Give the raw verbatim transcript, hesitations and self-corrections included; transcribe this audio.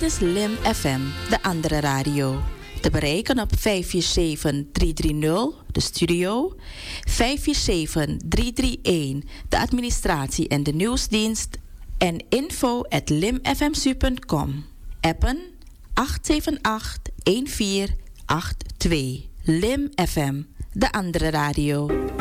is Lim F M, de andere radio. Te bereiken op vijf vier zeven, drie drie nul, de studio. vijf vier zeven, drie drie een, de administratie en de nieuwsdienst. En info at limfmsu punt com. Appen acht zeven acht, een vier acht twee. Lim F M, de andere radio.